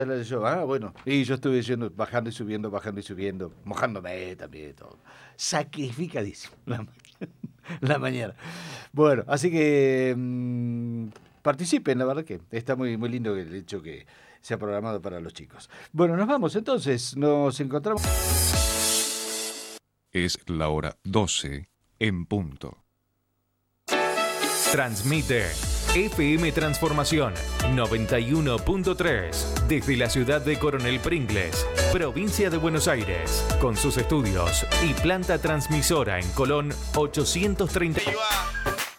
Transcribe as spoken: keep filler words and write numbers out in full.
Yo, ah, bueno, y yo estuve yendo, bajando y subiendo, bajando y subiendo, mojándome también, todo. Sacrificadísimo la, ma- la mañana. Bueno, así que mmm, participen, la verdad que está muy, muy lindo el hecho que sea programado para los chicos. Bueno, nos vamos entonces, nos encontramos. Es la hora doce en punto. Transmite F M Transformación noventa y uno punto tres desde la ciudad de Coronel Pringles, provincia de Buenos Aires, con sus estudios y planta transmisora en Colón ochocientos treinta.